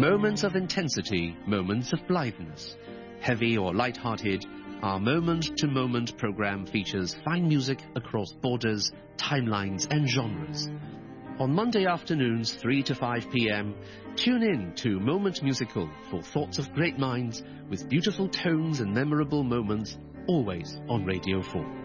Moments of intensity, moments of blitheness. Heavy or light-hearted, our moment-to-moment program features fine music across borders, timelines and genres. On Monday afternoons, 3 to 5 p.m., tune in to Moment Musical for thoughts of great minds with beautiful tones and memorable moments, always on Radio 4.